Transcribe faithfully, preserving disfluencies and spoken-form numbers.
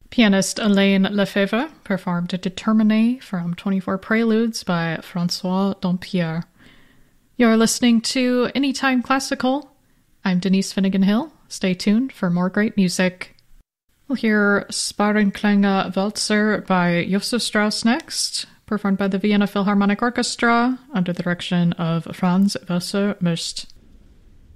Pianist Alain Lefebvre performed Determiné from twenty-four Preludes by Francois Dompierre. You're listening to Anytime Classical. I'm Denise Finnegan-Hill. Stay tuned for more great music. We'll hear Sparenklänge Walzer by Josef Strauss next, performed by the Vienna Philharmonic Orchestra under the direction of Franz Wasser-Most.